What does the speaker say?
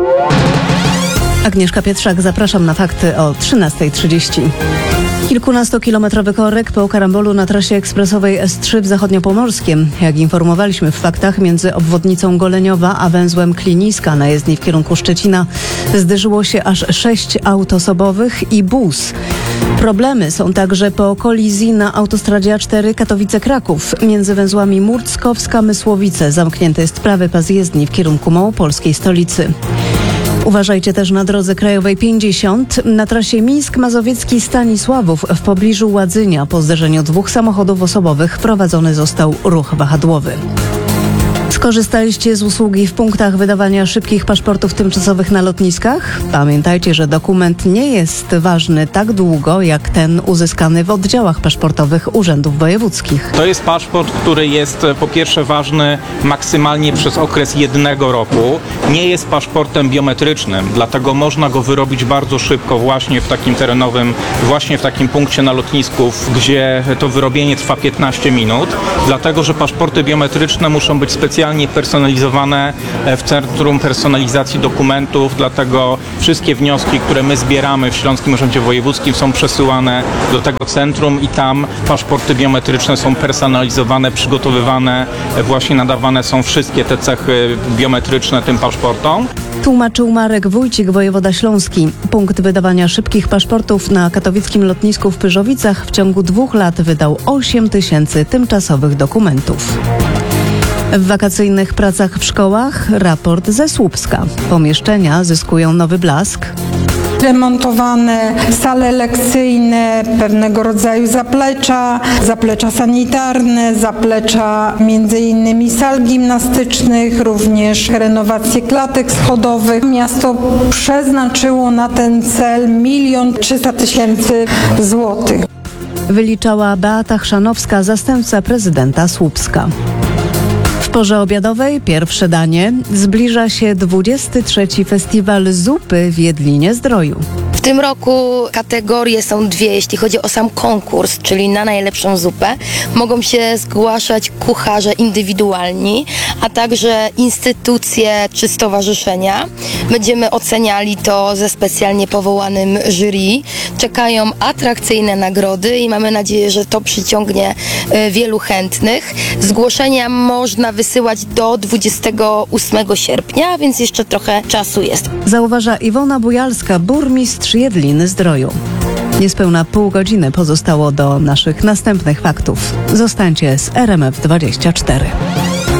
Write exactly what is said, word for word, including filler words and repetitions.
Agnieszka Pietrzak, zapraszam na fakty o trzynasta trzydzieści. Kilkunastokilometrowy korek po karambolu na trasie ekspresowej S trzy w Zachodniopomorskiem. Jak informowaliśmy w faktach, między obwodnicą Goleniowa a węzłem Kliniska na jezdni w kierunku Szczecina zderzyło się aż sześć aut osobowych i bus. Problemy są także po kolizji na autostradzie A cztery Katowice-Kraków. Między węzłami Murckowska-Mysłowice zamknięty jest prawy pas jezdni w kierunku małopolskiej stolicy. Uważajcie też na drodze krajowej pięćdziesiąt na trasie Mińsk-Mazowiecki-Stanisławów w pobliżu Ładzynia. Po zderzeniu dwóch samochodów osobowych prowadzony został ruch wahadłowy. Skorzystaliście z usługi w punktach wydawania szybkich paszportów tymczasowych na lotniskach? Pamiętajcie, że dokument nie jest ważny tak długo, jak ten uzyskany w oddziałach paszportowych urzędów wojewódzkich. To jest paszport, który jest po pierwsze ważny maksymalnie przez okres jednego roku. Nie jest paszportem biometrycznym, dlatego można go wyrobić bardzo szybko właśnie w takim terenowym, właśnie w takim punkcie na lotnisku, gdzie to wyrobienie trwa piętnaście minut, dlatego że paszporty biometryczne muszą być specjalnie personalizowane w Centrum Personalizacji Dokumentów, dlatego wszystkie wnioski, które my zbieramy w Śląskim Urzędzie Wojewódzkim, są przesyłane do tego centrum i tam paszporty biometryczne są personalizowane, przygotowywane, właśnie nadawane są wszystkie te cechy biometryczne tym paszportom. Tłumaczył Marek Wójcik, wojewoda śląski. Punkt wydawania szybkich paszportów na katowickim lotnisku w Pyrzowicach w ciągu dwóch lat wydał osiem tysięcy tymczasowych dokumentów. W wakacyjnych pracach w szkołach raport ze Słupska. Pomieszczenia zyskują nowy blask. Remontowane sale lekcyjne, pewnego rodzaju zaplecza, zaplecza sanitarne, zaplecza między innymi sal gimnastycznych, również renowację klatek schodowych. Miasto przeznaczyło na ten cel milion trzysta tysięcy złotych. Wyliczała Beata Chrzanowska, zastępca prezydenta Słupska. W porze obiadowej pierwsze danie. Zbliża się dwudziesty trzeci Festiwal Zupy w Jedlinie-Zdroju. W tym roku kategorie są dwie, jeśli chodzi o sam konkurs, czyli na najlepszą zupę. Mogą się zgłaszać kucharze indywidualni, a także instytucje czy stowarzyszenia. Będziemy oceniali to ze specjalnie powołanym jury. Czekają atrakcyjne nagrody i mamy nadzieję, że to przyciągnie wielu chętnych. Zgłoszenia można wysyłać do dwudziestego ósmego sierpnia, więc jeszcze trochę czasu jest. Zauważa Iwona Bujalska, burmistrz Jedliny-Zdroju. Niespełna pół godziny pozostało do naszych następnych faktów. Zostańcie z R M F dwadzieścia cztery.